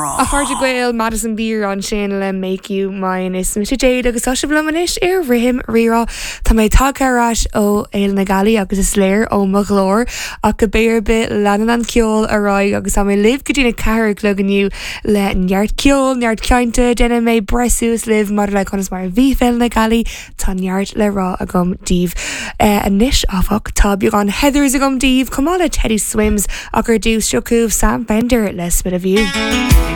A fáilte gail Madison Beer an sin le Make You Mine is mu déad agus tá se blamanis ar rihim rirá Tá méid takearás ó éil na galí agus is léir ó mo glór ach go béir bit lean an ceol aráig agus tá mé libh go dtína ceir leganiu le neart ceol, neart ceinte déna mé breús libh mar le conas mar bhí fel na galí tá neart le rá a gom díomh. A níis áfach tá beag an Heathers a gom díomh cumála Teddy Swims ach gur dús seocúh Sam Bender les bit a view.